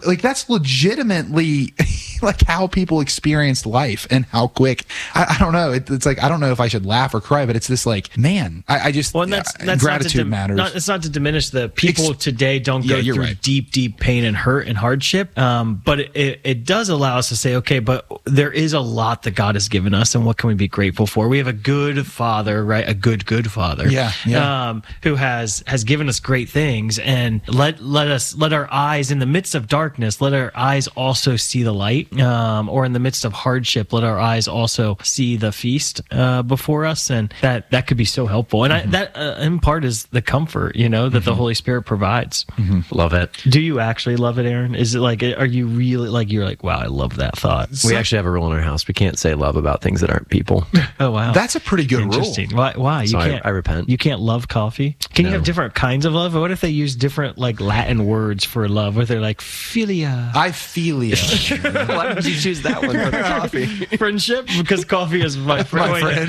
like that's legitimately like how people experienced life and how quick. I don't know. It's like I don't know if I should laugh or cry, but it's this like, man, I just well, and that's gratitude matters. It's not to diminish the people today don't go through right. deep pain and hurt and hardship. But it does allow us to say, okay, but there is a lot that God has given us, and what can we be grateful for? We have a good Father, right? A good Father, who has given us great things, and let our eyes in the midst of darkness, let our eyes also see the light, or in the midst of hardship, let our eyes also see the feast before us, and that could be so helpful. And that in part is the comfort, that the Holy Spirit provides. Love it. Do you actually love it, Aaron? Is it like, are you really like, you're like, wow, I love that thought? We actually have a rule in our house: we can't say love about things that aren't people. Oh wow, that's a pretty good rule. Why? So you can't. I repent. You can't love coffee. Can you have different kinds of love? What if they use different like Latin words for love? Where they're like philia. I feel you. Why did you choose that one for the coffee? Friendship, because coffee is my friend.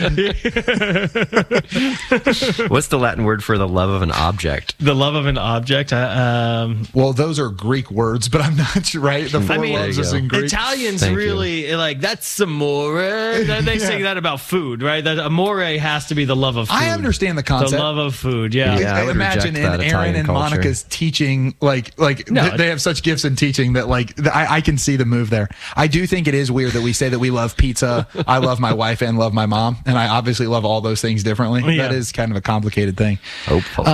What's the Latin word for the love of an object? The love of an object. Well, those are Greek words, but I'm not sure, right. The four loves is in Greek. Italians like that's amore. They say that about food, right? That amore has to be the love of food. I understand the concept. The love of food, yeah. I imagine in Aaron and Monica's teaching, they have such gifts in teaching that I can see the move there. I do think it is weird that we say that we love pizza. I love my wife and love my mom, and I obviously love all those things differently. Yeah. That is kind of a complicated thing. Hopefully.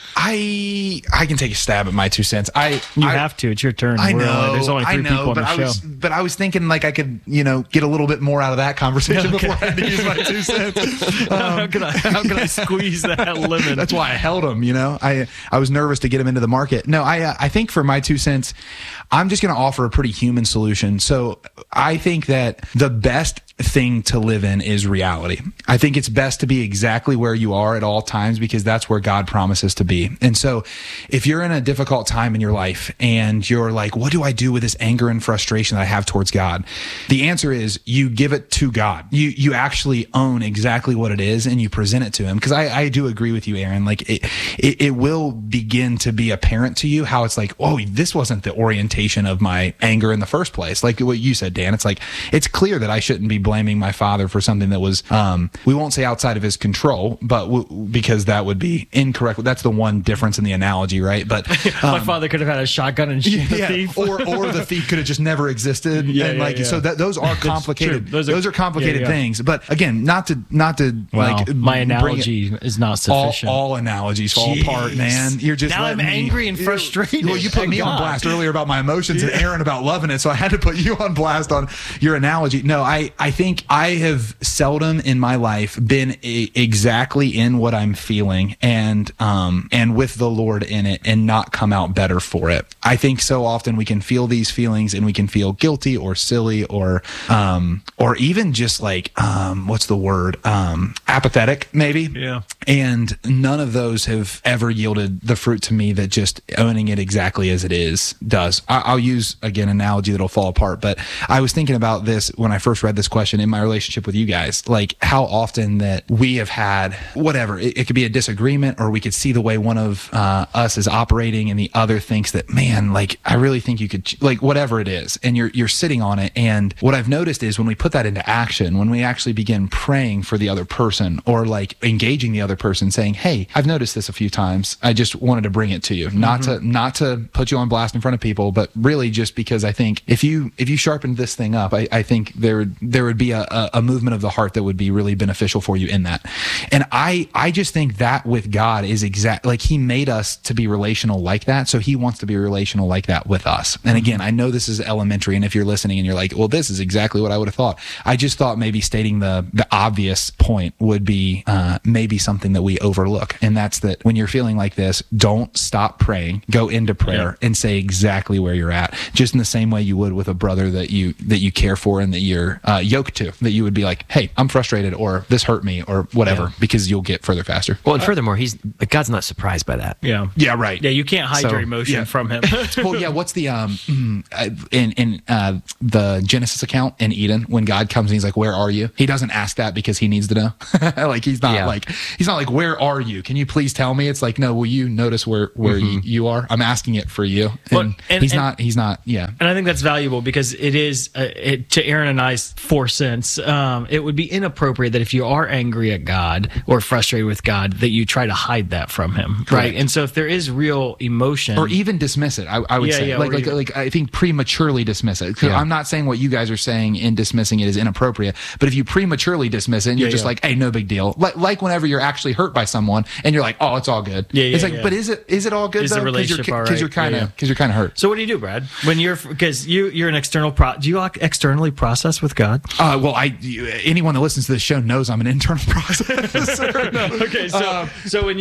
I can take a stab at my 2 cents. You have to. It's your turn. I know. There's only 3 people on the show. But I was thinking like I could, get a little bit more out of that conversation before I had to use my 2 cents. How can I squeeze that lemon? That's why I held him. I was nervous to get him into the market. No, I think for my 2 cents, I'm just going to offer a pretty human solution. So I think that the best thing to live in is reality. I think it's best to be exactly where you are at all times, because that's where God promises to be. And so if you're in a difficult time in your life and you're like, what do I do with this anger and frustration that I have towards God? The answer is you give it to God. You actually own exactly what it is and you present it to him. Because I do agree with you, Aaron. Like it will begin to be apparent to you how it's like, oh, this wasn't the orientation of my anger in the first place. Like what you said, Dan, it's like, it's clear that I shouldn't be blaming my father for something that was, we won't say outside of his control, but because that would be incorrect. That's the one difference in the analogy, right? But my father could have had a shotgun and shoot the thief, or the thief could have just never existed. So that those are complicated. Those are complicated things. But again, not to like my analogy is not sufficient. All analogies fall apart, man. You're just now I'm angry and frustrated. Well, you put me on blast earlier about my emotions and Aaron about loving it, so I had to put you on blast on your analogy. No, I think I have seldom in my life been exactly in what I'm feeling and with the Lord in it and not come out better for it. I think so often we can feel these feelings and we can feel guilty or silly or even just like what's the word, apathetic maybe. Yeah. And none of those have ever yielded the fruit to me that just owning it exactly as it is does. I'll use again an analogy that'll fall apart, but I was thinking about this when I first read this question in my relationship with you guys, like how often that we have had whatever, it could be a disagreement or we could see the way one of us is operating and the other thinks that, man, like I really think you could, like whatever it is, and you're sitting on it. And what I've noticed is when we put that into action, when we actually begin praying for the other person or like engaging the other person saying, hey, I've noticed this a few times, I just wanted to bring it to you, not to put you on blast in front of people, but really just because I think if you sharpened this thing up, I think there would be a movement of the heart that would be really beneficial for you in that. And I just think that with God is like he made us to be relational like that. So he wants to be relational like that with us. And again, I know this is elementary. And if you're listening and you're like, well, this is exactly what I would have thought. I just thought maybe stating the obvious point would be maybe something that we overlook. And that's that when you're feeling like this, don't stop praying, go into prayer and say exactly where you're at, just in the same way you would with a brother that you care for and that you're yoke to, that you would be like, hey, I'm frustrated, or this hurt me, or whatever, because you'll get further faster. Well, and furthermore, God's not surprised by that. Yeah. Yeah, right. Yeah, you can't hide your emotion from him. Well, yeah, what's the in the Genesis account in Eden, when God comes and he's like, where are you? He doesn't ask that because he needs to know. Like he's not like, where are you? Can you please tell me? It's like, no, will you notice where you are? I'm asking it for you. And, he's not. Yeah. And I think that's valuable because it is to Aaron and I's 4 cents. It would be inappropriate that if you are angry at God or frustrated with God, that you try to hide that from him. Correct. Right. And so if there is real emotion, or even dismiss it, I would say like I think prematurely dismiss it. I'm not saying what you guys are saying in dismissing it is inappropriate, but if you prematurely dismiss it and you're just like, hey, no big deal. Like whenever you're actually hurt by someone and you're like, oh, it's all good. It's like, but is it all good? Is the relationship all right? Because you're kind of hurt. So what do you do, Brad? When because you're an external do you externally process with God? Well, anyone that listens to this show knows I'm an internal processor. No. Okay, so when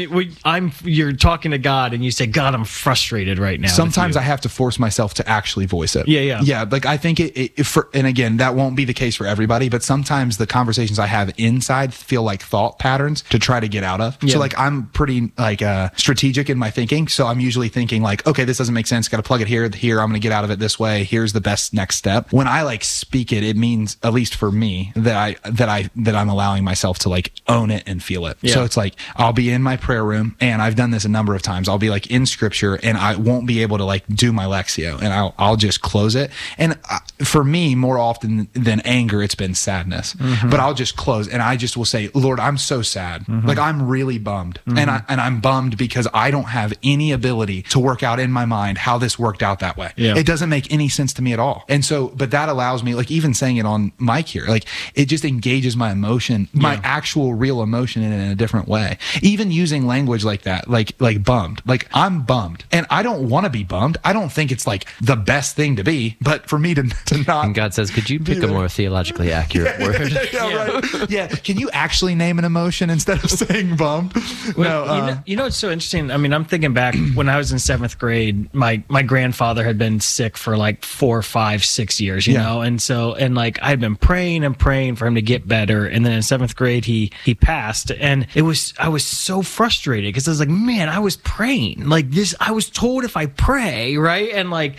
you're talking to God and you say, God, I'm frustrated right now. Sometimes I have to force myself to actually voice it. Yeah. Like I think and again, that won't be the case for everybody, but sometimes the conversations I have inside feel like thought patterns to try to get out of. So like I'm pretty strategic in my thinking. So I'm usually thinking like, okay, this doesn't make sense. Got to plug it here. I'm going to get out of it this way. Here's the best next step. When I like speak it, it means, at least for me, that I'm allowing myself to like own it and feel it. So it's like I'll be in my prayer room, and I've done this a number of times. I'll be like in scripture, and I won't be able to like do my Lectio, and I'll just close it. And for me, more often than anger, it's been sadness. But I'll just close, and I just will say, Lord, I'm so sad. Like I'm really bummed, and I'm bummed because I don't have any ability to work out in my mind how this worked out that way. It doesn't make any sense to me at all. And so, but that allows me, like even saying it on mic here, like it just engages my emotion, my actual real emotion in a different way. Even using language like that, like bummed, like I'm bummed, and I don't want to be bummed. I don't think it's like the best thing to be, but for me to not. And God says, could you pick a more theologically accurate word? Right. Yeah. Can you actually name an emotion instead of saying bummed? Well, you know, it's so interesting. I mean, I'm thinking back when I was in 7th grade, my grandfather had been sick for like 4, 5, 6 years, you know? And like I'd been praying for him to get better. And then in 7th grade, he passed. And I was so frustrated because I was like, man, I was praying like this. I was told if I pray, right. And like,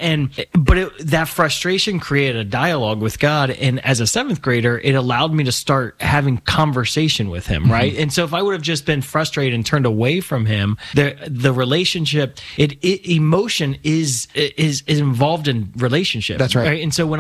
but that frustration created a dialogue with God. And as a 7th grader, it allowed me to start having conversation with him. Right. And so if I would have just been frustrated and turned away from him, the relationship, emotion is involved in relationship. That's right. And so when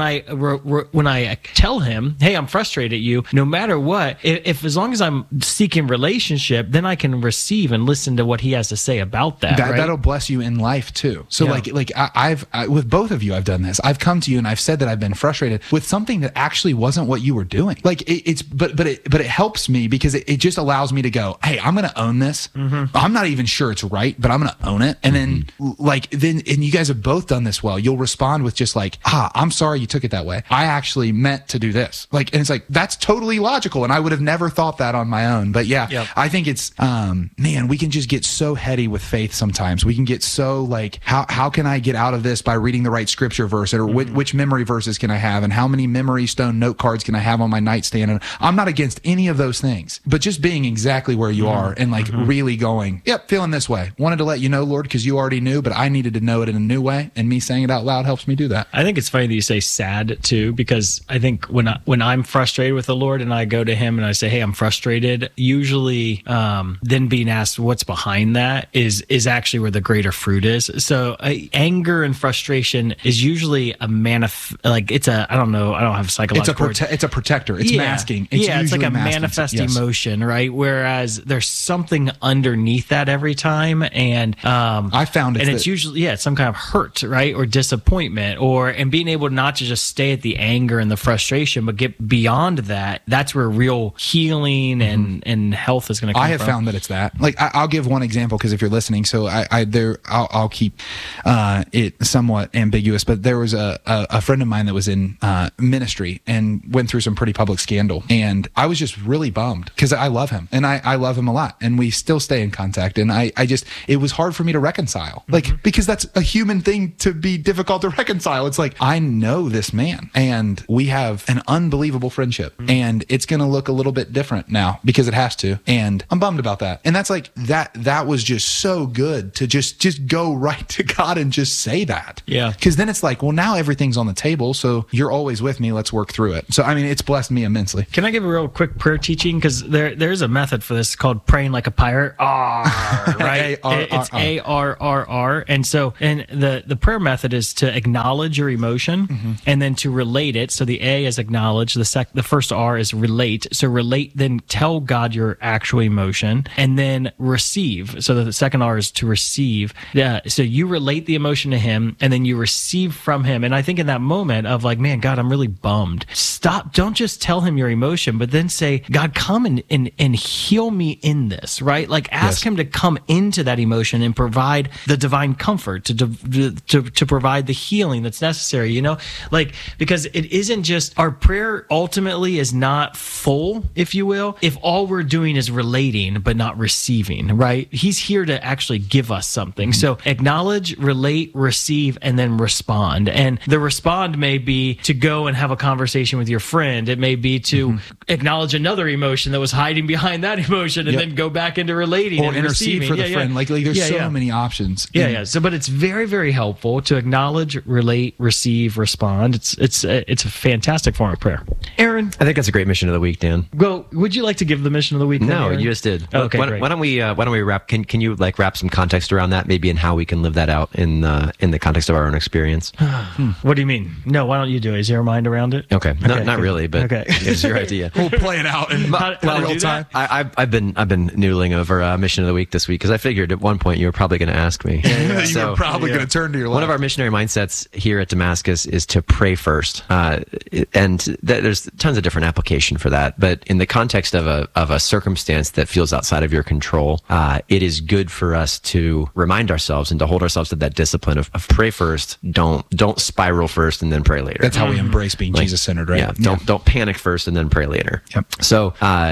I tell him, hey, I'm frustrated at you, no matter what, if as long as I'm seeking relationship, then I can receive and listen to what he has to say about that. Right? That'll bless you in life too. So like I've with both of you, I've done this. I've come to you and I've said that I've been frustrated with something that actually wasn't what you were doing. Like but it helps me because it just allows me to go, hey, I'm going to own this. I'm not even sure it's right, but I'm going to own it. And then and you guys have both done this well. You'll respond with just like, I'm sorry you took it that way. I actually meant to do this. Like, and it's like, that's totally logical. And I would have never thought that on my own. But I think it's, man, we can just get so heady with faith sometimes. We can get so like, how can I get out of this by reading the right scripture verse, or which memory verses can I have, and how many memory stone note cards can I have on my nightstand? And I'm not against any of those things, but just being exactly where you are and like really going, feeling this way. Wanted to let you know, Lord, because you already knew, but I needed to know it in a new way. And me saying it out loud helps me do that. I think it's funny that you say sad too, because I think when I'm frustrated with the Lord and I go to him and I say, hey, I'm frustrated, usually then being asked what's behind that is actually where the greater fruit is. So anger and frustration is usually I don't know, I don't have psychological it's a protector. It's masking. It's like a manifest emotion, right? Whereas there's something underneath that every time. And I found it's usually it's some kind of hurt, right? Or disappointment, and being able not to just stay at the anger and the frustration, but get beyond that. That's where real healing and health is going to come from. I have found that it's that. Like I'll give one example because if you're listening, so I'll keep it somewhat ambiguous. but there was a friend of mine that was in ministry and went through some pretty public scandal. And I was just really bummed because I love him and I love him a lot. And we still stay in contact. And it was hard for me to reconcile, like, because that's a human thing to be difficult to reconcile. It's like, I know this man and we have an unbelievable friendship and it's going to look a little bit different now because it has to. And I'm bummed about that. And that's like, that was just so good to just go right to God and just say that. Yeah. Because then it's like, well, now everything's on the table. So you're always with me. Let's work through it. So, I mean, it's blessed me immensely. Can I give a real quick prayer teaching? Because there's a method for this called praying like a pirate. Right? It's ARRR. And so, the prayer method is to acknowledge your emotion and then to relate it. So the A is acknowledge. The first R is relate. So relate, then tell God your actual emotion and then receive. So the second R is to receive. So you relate the emotion to him and then you receive from him. And I think in that moment of like, man, God, I'm really bummed. Stop. Don't just tell him your emotion, but then say, God, come and heal me in this, right? Like ask him to come into that emotion and provide the divine comfort to provide the healing that's necessary, you know, like, because it isn't just our prayer ultimately is not full, if you will, if all we're doing is relating, but not receiving, right? He's here to actually give us something. So acknowledge, relate, receive, and then respond. And the respond may be to go and have a conversation with your friend. It may be to acknowledge another emotion that was hiding behind that emotion and then go back into relating or and intercede receiving. for the friend. Like there's so many options. So, but it's very, very helpful to acknowledge, relate, receive, respond. It's a fantastic form of prayer. Aaron, I think that's a great mission of the week, Dan. Well, would you like to give the mission of the week? No, Aaron? you just did. Okay, why don't we wrap? Can you like wrap some context around that, maybe, and how we can live that out in the context of our own experience? What do you mean? No, why don't you do it? Is your mind around it? Okay, not really, but it's your idea. We'll play it out in real time. I've been noodling over mission of the week this week because I figured at one point you were probably going to ask me. You were probably going to turn to your left. One of our missionary mindsets here at Damascus is to pray first, and there's tons of different application for that. But in the context of a circumstance that feels outside of your control, it is good for us to remind ourselves and to hold ourselves to that discipline of pray first. Don't spiral first and then pray later. That's how we embrace being Jesus-centered, right? Yeah. Don't panic first and then pray later. Yep. So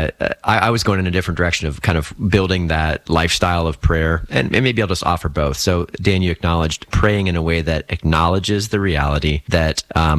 I was going in a different direction of kind of building that lifestyle of prayer, and maybe I'll just offer both. So Dan, you acknowledged praying in a way that acknowledges the reality that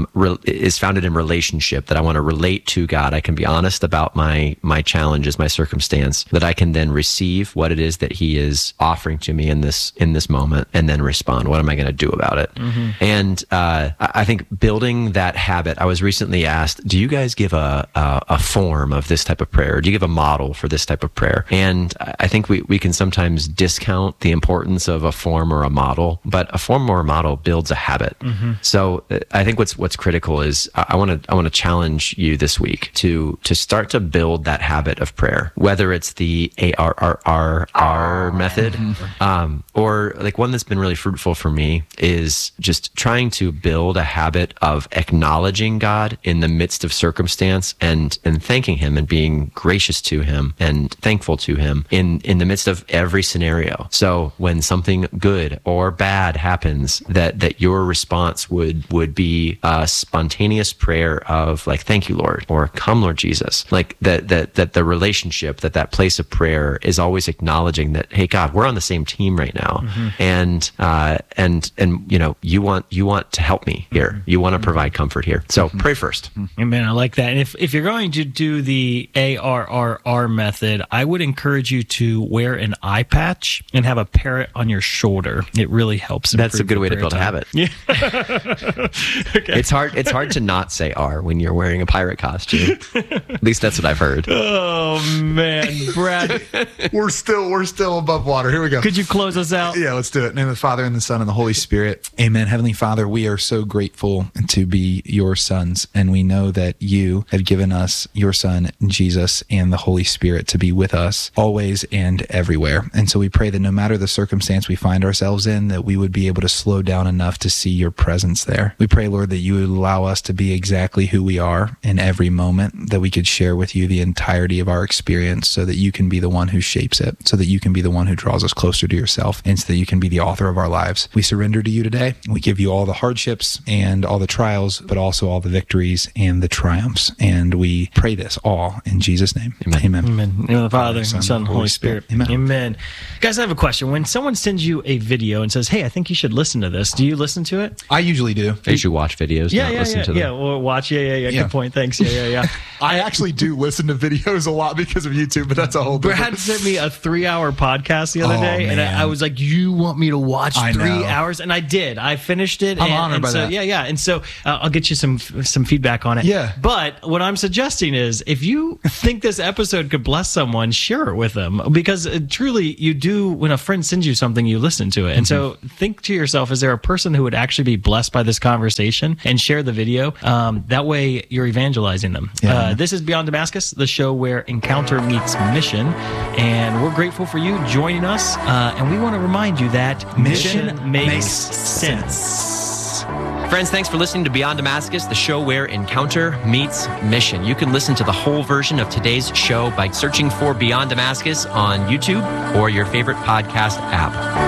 is founded in relationship, that I want to relate to God. I can be honest about my challenges, my circumstance, that I can then receive what it is that he is offering to me in this moment and then respond. What am I going to do about it? And I think building that habit, I was recently asked, do you guys give a form of this type of prayer? Do you give a model for this type of prayer? And I think we can sometimes discount the importance of a form or a model, but a form or a model builds a habit. So I think what's critical is I want to challenge you this week to start to build that habit of prayer, whether it's the ARRR method, or like one that's been really fruitful for me is just trying to build a habit of acknowledging God in the midst of circumstance and thanking him and being gracious to him and thankful to him in the midst of every scenario. So when something good or bad happens, that your response would be a spontaneous prayer of like, thank you, Lord, or come, Lord Jesus. Like that the relationship, that place of prayer is always acknowledging that, hey, God, we're on the same team right now. And you know, you want to help me here. You want to provide comfort here. So pray first. Amen. I like that. And if you're going to do the ARRR method, I would encourage you to wear an eye patch and have a parrot on your shoulder. It really helps. That's a good way to build a habit. Yeah. Okay. It's hard to not say R when you're wearing a pirate costume. At least that's what I've heard. Oh man, Brad. We're still above water. Here we go. Could you close us out? Yeah, let's do it. In the name of the Father and the Son and the Holy Spirit. Amen. Heavenly Father, we are so grateful to be your sons, and we know that you have given us your Son, Jesus, and the Holy Spirit to be with us always and everywhere. And so we pray that no matter the circumstance we find ourselves in, that we would be able to slow down enough to see your presence there. We pray, Lord, that you would allow us to be exactly who we are in every moment, that we could share with you the entirety of our experience so that you can be the one who shapes it, so that you can be the one who draws us closer to yourself, and so that you can be the author of our lives. We surrender to you today. We give you you all the hardships and all the trials, but also all the victories and the triumphs. And we pray this all in Jesus' name. Amen. Amen. In the name of the Father, Son, and Holy Spirit. Amen. Amen. Guys, I have a question. When someone sends you a video and says, hey, I think you should listen to this, do you listen to it? I usually do. I usually watch videos, not listen to them. Yeah, or watch. Yeah. Good point. Thanks. Yeah. I actually do listen to videos a lot because of YouTube, but that's a whole different... Brad sent me a 3-hour podcast the other day, and I was like, you want me to watch 3 hours? And I did. I finished it. I'm honored by that. Yeah. And so I'll get you some feedback on it. Yeah. But what I'm suggesting is if you think this episode could bless someone, share it with them. Because truly, you do, when a friend sends you something, you listen to it. And so think to yourself, is there a person who would actually be blessed by this conversation, and share the video? That way you're evangelizing them. Yeah. This is Beyond Damascus, the show where encounter meets mission. And we're grateful for you joining us. And we want to remind you that mission makes sense. Friends, thanks for listening to Beyond Damascus, the show where encounter meets mission. You can listen to the whole version of today's show by searching for Beyond Damascus on YouTube or your favorite podcast app.